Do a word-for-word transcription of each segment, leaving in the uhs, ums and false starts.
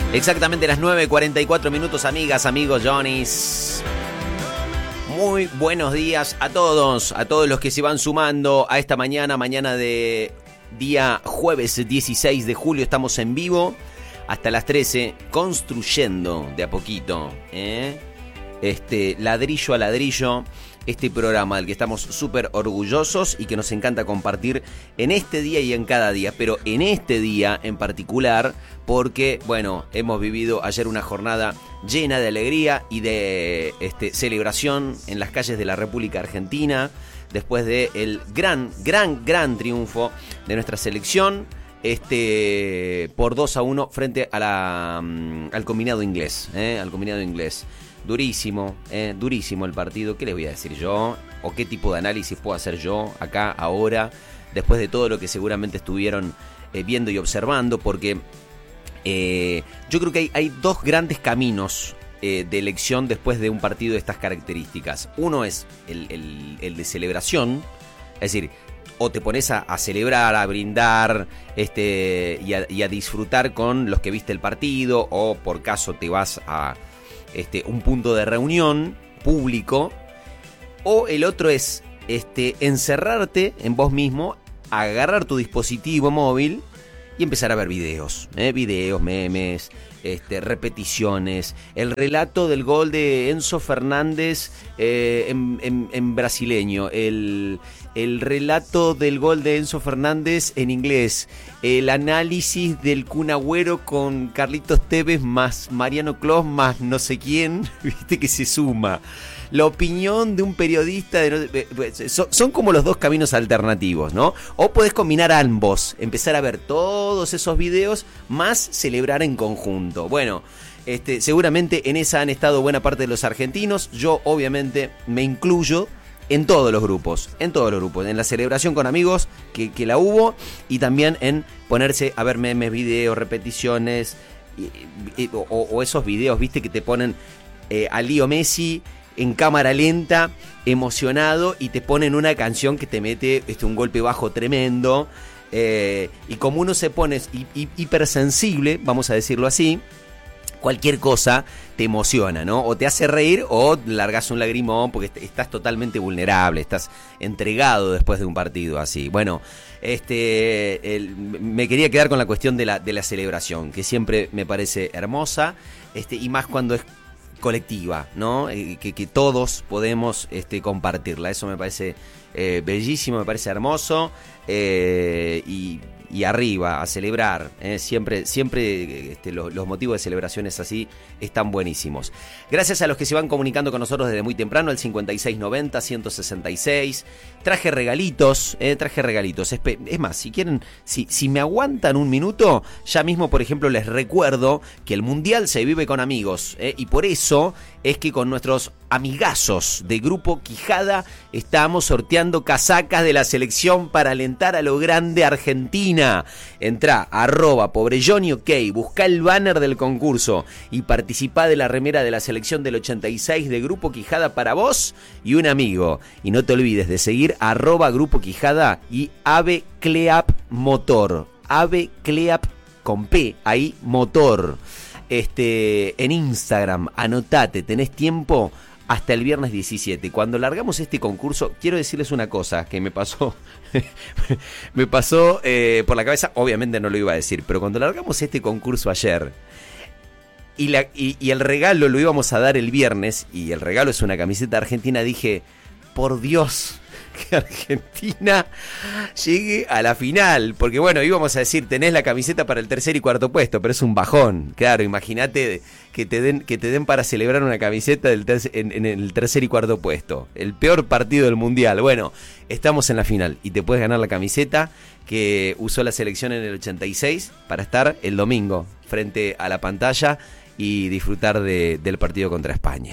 Exactamente las nueve cuarenta y cuatro minutos, amigas, amigos, Johnny's. Muy buenos días a todos, a todos los que se van sumando a esta mañana, mañana de día jueves dieciséis de julio. Estamos en vivo hasta las trece, construyendo de a poquito, ¿eh? Este, ladrillo a ladrillo, este programa del que estamos súper orgullosos y que nos encanta compartir en este día y en cada día, pero en este día en particular porque, bueno, hemos vivido ayer una jornada llena de alegría y de este, celebración en las calles de la República Argentina después del gran, gran, gran triunfo de nuestra selección este, por dos a uno frente a la, al combinado inglés, ¿eh? al combinado inglés. Durísimo, eh, durísimo el partido. ¿Qué les voy a decir yo? ¿O qué tipo de análisis puedo hacer yo acá, ahora, después de todo lo que seguramente estuvieron eh, viendo y observando? Porque eh, yo creo que hay, hay dos grandes caminos eh, de elección después de un partido de estas características. Uno es el, el, el de celebración, es decir, o te pones a, a celebrar, a brindar este, y, a, y a disfrutar con los que viste el partido, o por caso te vas a Este, un punto de reunión público, o el otro es este, encerrarte en vos mismo, agarrar tu dispositivo móvil y empezar a ver videos, ¿eh? videos, memes, este, repeticiones, el relato del gol de Enzo Fernández eh, en, en, en brasileño, el, el relato del gol de Enzo Fernández en inglés, el análisis del Kun Agüero con Carlitos Tevez más Mariano Clos más no sé quién, viste que se suma. La opinión de un periodista de, son, son como los dos caminos alternativos, ¿no? O podés combinar ambos, empezar a ver todos esos videos más celebrar en conjunto. Bueno, este, seguramente en esa han estado buena parte de los argentinos. Yo obviamente me incluyo en todos los grupos, en todos los grupos, en la celebración con amigos que, que la hubo, y también en ponerse a ver memes, videos, repeticiones, y, y, o, o esos videos, viste, que te ponen eh, a Leo Messi en cámara lenta, emocionado, y te ponen una canción que te mete este, un golpe bajo tremendo, eh, y como uno se pone hi, hi, hipersensible, vamos a decirlo así, cualquier cosa te emociona, ¿no? O te hace reír o largas un lagrimón porque estás totalmente vulnerable, estás entregado después de un partido así. Bueno, este, el, me quería quedar con la cuestión de la, de la celebración, que siempre me parece hermosa, este, y más cuando es colectiva, ¿no? Eh, que, que todos podemos este, compartirla. Eso me parece eh, bellísimo, me parece hermoso, eh, y, y arriba, a celebrar, ¿eh? Siempre, siempre este, los, los motivos de celebraciones así están buenísimos. Gracias a los que se van comunicando con nosotros desde muy temprano, el cincuenta y seis noventa, ciento sesenta y seis. Traje regalitos, eh, traje regalitos. Es, es más, si quieren, si, si me aguantan un minuto, ya mismo, por ejemplo, les recuerdo que el Mundial se vive con amigos, eh, y por eso es que con nuestros amigazos de Grupo Quijada estamos sorteando casacas de la selección para alentar a lo grande Argentina. Entrá, arroba Pobrejoni, ok, buscá el banner del concurso y participá de la remera de la selección del ochenta y seis de Grupo Quijada para vos y un amigo. Y no te olvides de seguir arroba Grupo Quijada y Ave Cleap Motor. Ave Cleap con P, ahí, motor. Este, en Instagram, anotate, tenés tiempo hasta el viernes diecisiete. Cuando largamos este concurso, quiero decirles una cosa que me pasó, me pasó eh, por la cabeza, obviamente no lo iba a decir, pero cuando largamos este concurso ayer, y, la, y, y el regalo lo íbamos a dar el viernes, y el regalo es una camiseta argentina, dije, por Dios, que Argentina llegue a la final, porque bueno, íbamos a decir, tenés la camiseta para el tercer y cuarto puesto, pero es un bajón, claro, imagínate que te den que te den para celebrar una camiseta del tercer, en, en el tercer y cuarto puesto, el peor partido del Mundial. Bueno, estamos en la final y te puedes ganar la camiseta que usó la selección en el ochenta y seis para estar el domingo frente a la pantalla y disfrutar de, del partido contra España.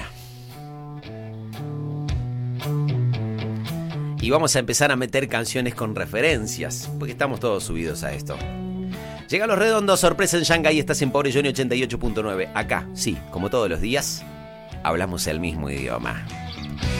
Y vamos a empezar a meter canciones con referencias, porque estamos todos subidos a esto. Llega Los Redondos, sorpresa en Shanghái, estás en Pobrejoni ochenta y ocho punto nueve. Acá, sí, como todos los días, hablamos el mismo idioma.